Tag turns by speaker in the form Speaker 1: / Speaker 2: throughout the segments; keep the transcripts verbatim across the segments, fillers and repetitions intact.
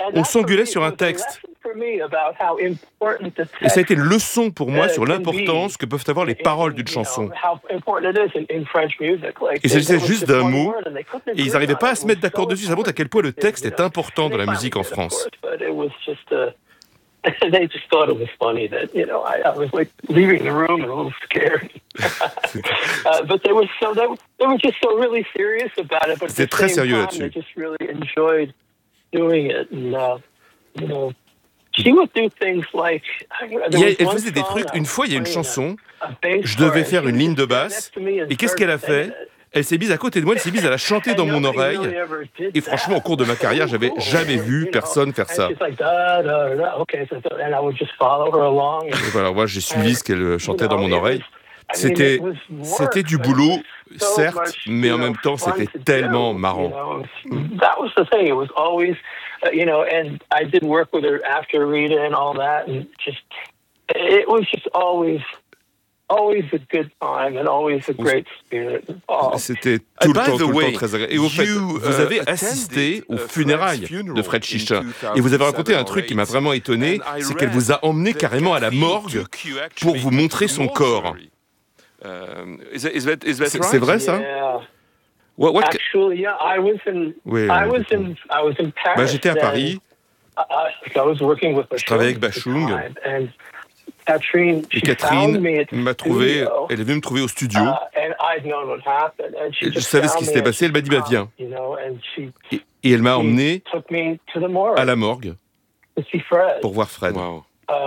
Speaker 1: on s'engueulait sur un texte. Et ça a été une leçon pour moi sur l'importance que peuvent avoir les paroles d'une chanson. Il s'agissait juste d'un mot, et ils n'arrivaient pas à se mettre d'accord dessus. Ça montre à quel point le texte est important dans la musique en France.
Speaker 2: They just thought it was funny that, you know, I, I was like leaving the room and a little scared. uh, but they were so they, they were just so really serious about it. But
Speaker 1: C'était très sérieux là-dessus.
Speaker 2: They just really enjoyed doing it, and uh, you know, she would do things like.
Speaker 1: Et elle faisait des trucs. Une fois, il y a une chanson. Je devais faire une ligne de basse. Et qu'est-ce qu'elle a fait? Elle s'est mise à côté de moi, elle s'est mise à la chanter dans mon oreille. Et franchement, au cours de ma carrière, j'avais jamais vu personne faire ça. Et voilà, moi, j'ai suivi ce qu'elle chantait dans mon oreille. C'était, c'était du boulot, certes, mais en même temps, c'était tellement marrant.
Speaker 2: That was the thing. It was always, you know, and I did work with her after Rita and all that, and just, it was just always. Always a good time and always a great spirit. Oh.
Speaker 1: C'était tout le temps, tout le temps très agréable. Et au fait, vous avez assisté aux funérailles de Fred Schicha. Et vous avez raconté un truc qui m'a vraiment étonné, c'est qu'elle vous a emmené carrément à la morgue pour vous montrer son corps. C'est vrai ça?
Speaker 2: What, what... Actually, yeah, I was in,
Speaker 1: oui,
Speaker 2: I was in, I was in Paris.
Speaker 1: Bah, j'étais à Paris.
Speaker 2: I, I was working with
Speaker 1: Je travaillais avec Bashung.
Speaker 2: And Catherine,
Speaker 1: et Catherine m'a trouvé, elle est venue me trouver au studio. Et je savais ce qui s'était passé, elle m'a dit bah viens. Et, et elle m'a emmené à la morgue pour voir Fred. Wow.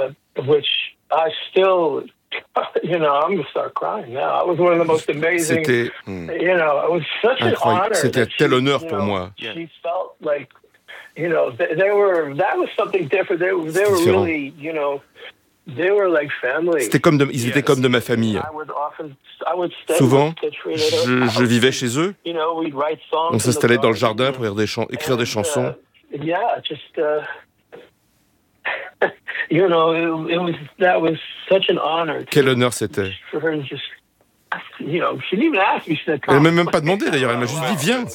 Speaker 1: C'était hmm, incroyable. C'était un tel honneur pour moi. C'était comme de, ils étaient comme de ma famille. Souvent, je, je vivais chez eux. On s'installait dans le jardin pour écrire des, chan- écrire des chansons. Quel honneur c'était. Elle m'a même pas demandé d'ailleurs, elle m'a juste dit viens.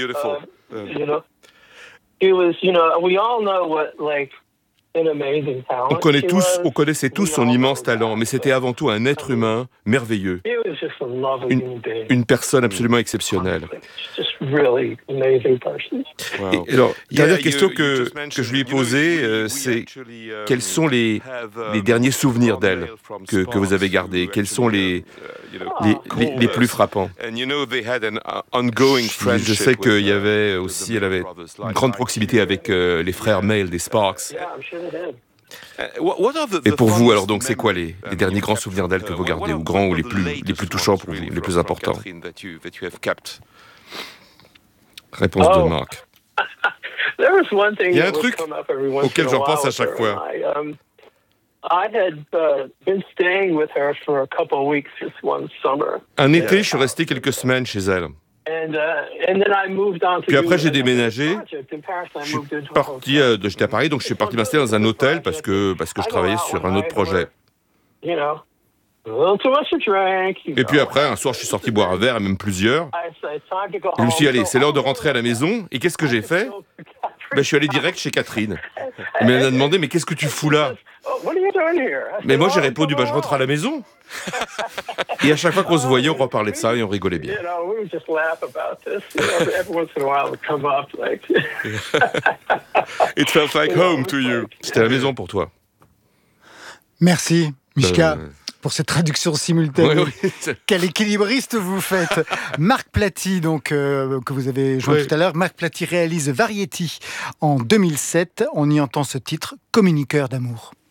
Speaker 1: On connaît tous, on connaissait tous son immense talent, mais c'était avant tout un être humain merveilleux, une, une personne absolument exceptionnelle. Wow. Et alors, dernière question que, que je lui ai posée, euh, c'est quels sont les, les derniers souvenirs d'elle que, que vous avez gardés? Quels sont les, les, les, les plus frappants? Je sais qu'il y avait aussi, elle avait une grande proximité avec euh, les frères Mail des Sparks. Et pour vous, alors, donc, c'est quoi les, les derniers grands souvenirs d'elle que vous gardez, ou grands, ou les plus, les plus touchants pour vous, les plus importants? Réponse de Marc. Il y a un truc auquel j'en pense à chaque fois. Un été, je suis resté quelques semaines chez elle. Puis après, j'ai déménagé. Je suis parti euh, de, j'étais à Paris, donc je suis parti m'installer dans un hôtel parce que, parce que je travaillais sur un autre projet. Et puis après, un soir, je suis sorti boire un verre, et même plusieurs. Et je me suis dit, allez, c'est l'heure de rentrer à la maison. Et qu'est-ce que j'ai fait? Ben, je suis allé direct chez Catherine. Elle m'a demandé, mais qu'est-ce que tu fous là? Mais moi, j'ai répondu, bah, je rentre à la maison. Et à chaque fois qu'on se voyait, on reparlait de ça et on rigolait bien. It felt like home to you. C'était la maison pour toi.
Speaker 3: Merci, Mishka. Euh... pour cette traduction simultanée. Oui, oui. Quel équilibriste vous faites. Marc Platy, donc, euh, que vous avez joué oui. tout à l'heure. Marc Platy réalise Variety en deux mille sept. On y entend ce titre, Communiqueur d'amour.